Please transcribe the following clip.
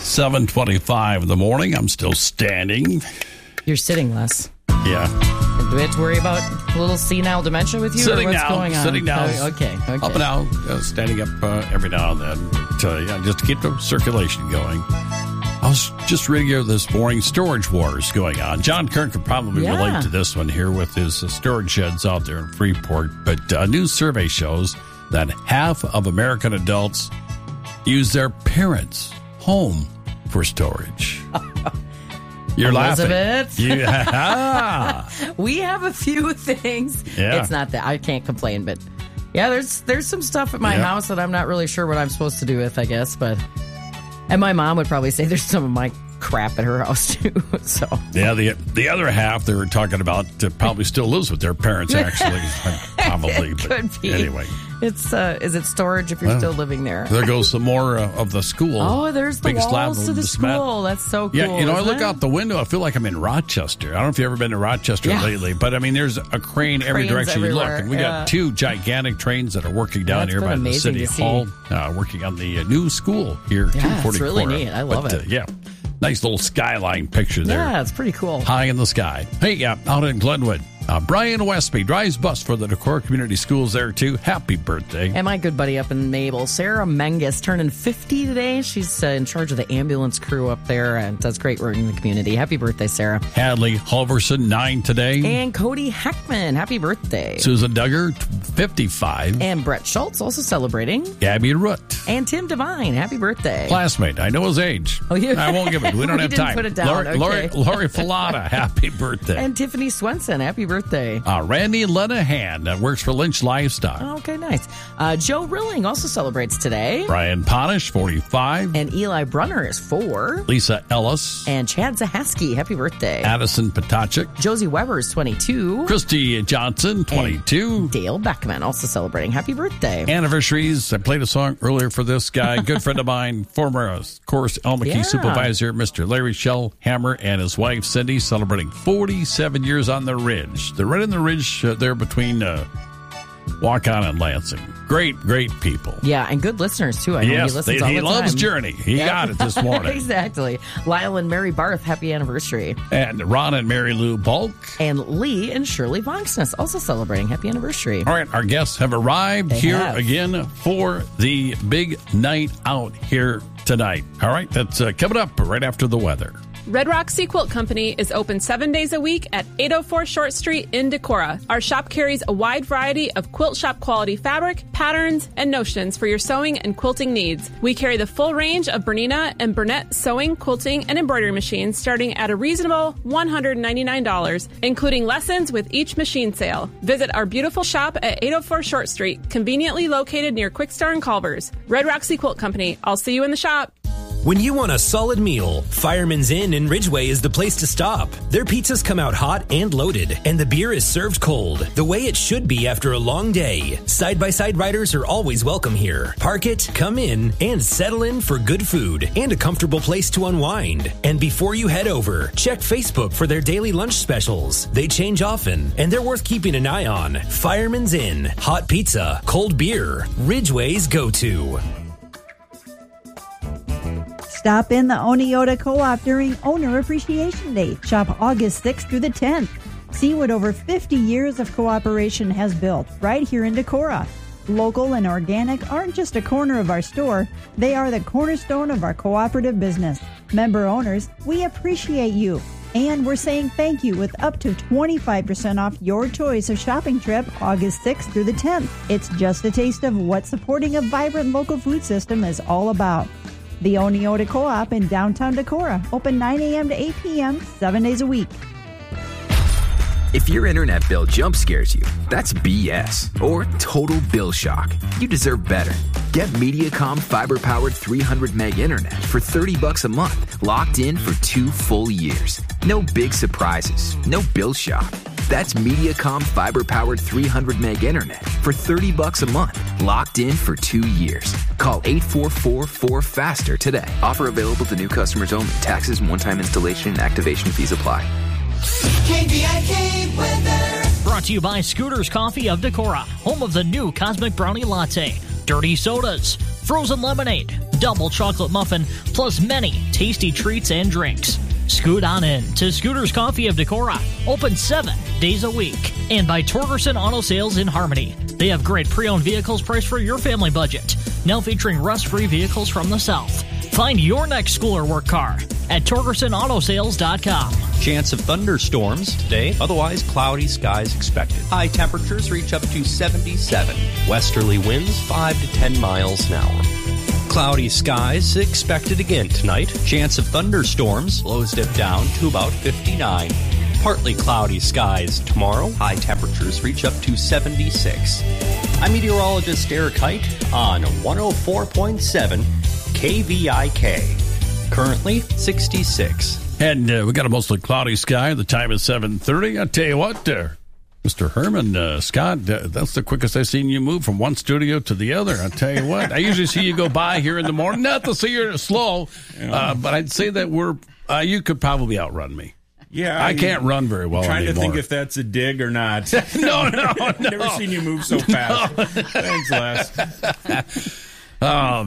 7:25 in the morning. I'm still standing. You're sitting less. Yeah. Do we have to worry about a little senile dementia with you? Sitting or what's now. going on? Sitting now. Okay. Up and out. Standing up every now and then. Just to keep the circulation going. I was just reading here this morning, storage wars going on. John Kern could probably relate to this one here with his storage sheds out there in Freeport. But a new survey shows that half of American adults use their parents' home for storage. You're Elizabeth. laughing. Yeah. We have a few things. Yeah. It's not that I can't complain, but yeah, there's some stuff at my house that I'm not really sure what I'm supposed to do with, I guess. And my mom would probably say there's some of my crap at her house too. So yeah, the other half they were talking about probably still lives with their parents. Actually, probably could be. Anyway, it's is it storage if you're still living there? There goes some more of the school. Oh, there's the walls to the school. That's so cool. Yeah, I look out the window. I feel like I'm in Rochester. I don't know if you've ever been to Rochester lately, but I mean, there's a crane every direction you look, and we got two gigantic trains that are working down here by the city hall, working on the new school here. Yeah, it's really neat. I love it. Yeah. Nice little skyline picture there. Yeah, it's pretty cool. High in the sky. Hey, out in Glenwood, Brian Westby drives bus for the Decorah Community Schools there, too. Happy birthday. And my good buddy up in Mabel, Sarah Menges, turning 50 today. She's in charge of the ambulance crew up there and does great work in the community. Happy birthday, Sarah. Hadley Halverson, 9 today. And Cody Heckman, happy birthday. Susan Duggar, 55. And Brett Schultz, also celebrating. Gabby Root. And Tim Devine, happy birthday. Classmate, I know his age. Oh, yeah. I won't give it. We don't have time. Put it down. Lori Falata, happy birthday. And Tiffany Swenson, happy birthday. Randy Lenahan, that works for Lynch Livestock. Okay, nice. Joe Rilling also celebrates today. Brian Ponish, 45. And Eli Brunner is 4. Lisa Ellis. And Chad Zahaski, happy birthday. Addison Potachik. Josie Weber is 22. Christy Johnson, 22. And Dale Beckman also celebrating. Happy birthday. Anniversaries. I played a song earlier for this guy. Good friend of mine, former course Elmeke supervisor, Mr. Larry Shellhammer, and his wife, Cindy, celebrating 47 years on the Ridge. They're right in the Ridge there between Waukon and Lansing. Great people. Yeah, and good listeners, too. I know he listens all the time. He loves Journey. He got it this morning. Exactly. Lyle and Mary Barth, happy anniversary. And Ron and Mary Lou Bulk. And Lee and Shirley Vonksness, also celebrating happy anniversary. All right, our guests have arrived again for the big night out here tonight. All right, that's coming up right after the weather. Red Rock Sea Quilt Company is open 7 days a week at 804 Short Street in Decorah. Our shop carries a wide variety of quilt shop quality fabric, patterns, and notions for your sewing and quilting needs. We carry the full range of Bernina and Burnett sewing, quilting, and embroidery machines starting at a reasonable $199, including lessons with each machine sale. Visit our beautiful shop at 804 Short Street, conveniently located near Quickstar and Culver's. Red Rock Sea Quilt Company. I'll see you in the shop. When you want a solid meal, Fireman's Inn in Ridgeway is the place to stop. Their pizzas come out hot and loaded, and the beer is served cold, the way it should be after a long day. Side-by-side riders are always welcome here. Park it, come in, and settle in for good food and a comfortable place to unwind. And before you head over, check Facebook for their daily lunch specials. They change often, and they're worth keeping an eye on. Fireman's Inn, hot pizza, cold beer, Ridgeway's go-to. Stop in the Oneota Co-op during Owner Appreciation Day. Shop August 6th through the 10th. See what over 50 years of cooperation has built right here in Decorah. Local and organic aren't just a corner of our store. They are the cornerstone of our cooperative business. Member owners, we appreciate you. And we're saying thank you with up to 25% off your choice of shopping trip August 6th through the 10th. It's just a taste of what supporting a vibrant local food system is all about. The Oneota Co-op in downtown Decorah, open 9 a.m. to 8 p.m., 7 days a week. If your internet bill jump scares you, that's BS or total bill shock. You deserve better. Get Mediacom fiber-powered 300 meg internet for $30 a month, locked in for 2 full years. No big surprises, no bill shock. That's Mediacom fiber-powered 300 meg internet for $30 a month, locked in for 2 years. Call 844-4FASTER today. Offer available to new customers only. Taxes and one-time installation and activation fees apply. KVIK weather. Brought to you by Scooters Coffee of Decorah, home of the new Cosmic Brownie Latte, dirty sodas, frozen lemonade, double chocolate muffin, plus many tasty treats and drinks. Scoot on in to Scooters Coffee of Decorah, open 7 days a week. And by Torgerson Auto Sales in Harmony. They have great pre-owned vehicles priced for your family budget. Now featuring rust-free vehicles from the South. Find your next school or work car at TorgersonAutoSales.com. Chance of thunderstorms today, otherwise cloudy skies expected. High temperatures reach up to 77. Westerly winds 5 to 10 miles an hour. Cloudy skies expected again tonight. Chance of thunderstorms, lows dip down to about 59. Partly cloudy skies tomorrow. High temperatures reach up to 76. I'm meteorologist Eric Height on 104.7 KVIK. Currently 66. And we got a mostly cloudy sky. The time is 7:30. I tell you what, Mr. Herman, Scott, that's the quickest I've seen you move from one studio to the other. I tell you what, I usually see you go by here in the morning. Not to say you're slow, but I'd say that you could probably outrun me. Yeah, I can't run very well anymore. Trying to think if that's a dig or not. No. Never seen you move so fast. Thanks, Les. Oh,